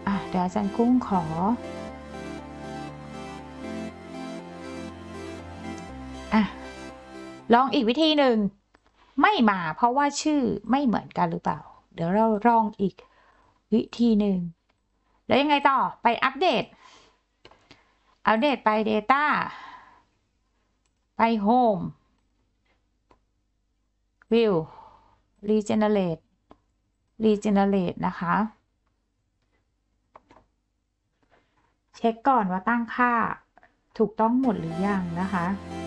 เดี๋ยวอาจารย์กุ้งขอลองอีกวิธีหนึ่งไม่มาเพราะว่าชื่อไม่เหมือนกันหรือเปล่าเดี๋ยวเราลองอีกวิธีหนึ่งแล้วยังไงต่อไปอัปเดตไป Data ไป Home View Regenerate นะคะเช็คก่อนว่าตั้งค่าถูกต้องหมดหรือยังนะคะ